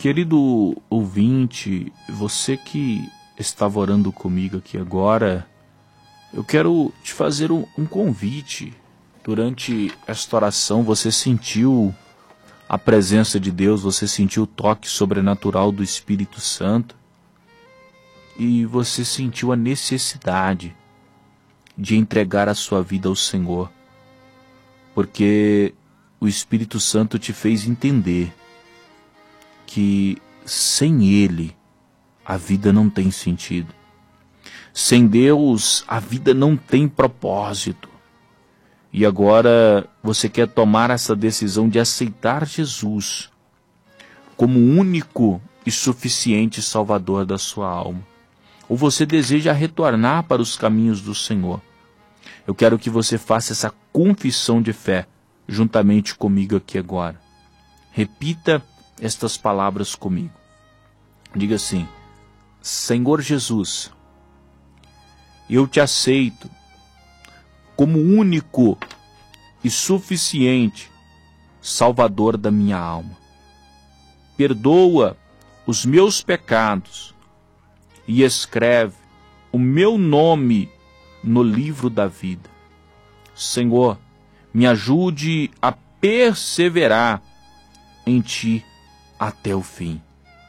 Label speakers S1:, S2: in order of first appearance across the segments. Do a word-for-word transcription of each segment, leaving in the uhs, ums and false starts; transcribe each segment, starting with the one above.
S1: Querido ouvinte, você que estava orando comigo aqui agora, eu quero te fazer um, um convite. Durante esta oração você sentiu a presença de Deus, você sentiu o toque sobrenatural do Espírito Santo e você sentiu a necessidade de entregar a sua vida ao Senhor, porque o Espírito Santo te fez entender que sem Ele a vida não tem sentido. Sem Deus a vida não tem propósito. E agora você quer tomar essa decisão de aceitar Jesus como o único e suficiente Salvador da sua alma. Ou você deseja retornar para os caminhos do Senhor. Eu quero que você faça essa confissão de fé juntamente comigo aqui agora. Repita estas palavras comigo. Diga assim: Senhor Jesus, eu te aceito como único e suficiente Salvador da minha alma. Perdoa os meus pecados e escreve o meu nome no livro da vida. Senhor, me ajude a perseverar em Ti até o fim.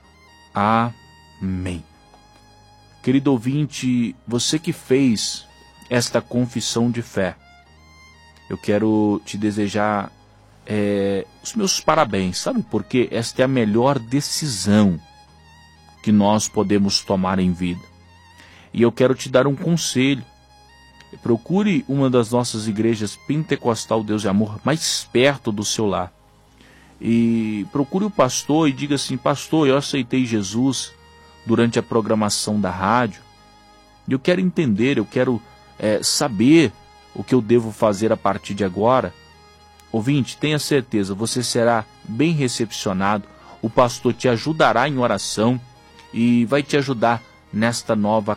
S1: Amém. Querido ouvinte, você que fez esta confissão de fé, eu quero te desejar é, os meus parabéns, sabe? Porque esta é a melhor decisão que nós podemos tomar em vida. E eu quero te dar um conselho. Procure uma das nossas igrejas Pentecostal Deus e Amor mais perto do seu lar. E procure o pastor e diga assim: pastor, eu aceitei Jesus durante a programação da rádio. Eu quero entender, eu quero é, saber o que eu devo fazer a partir de agora. Ouvinte, tenha certeza, você será bem recepcionado. O pastor te ajudará em oração e vai te ajudar nesta nova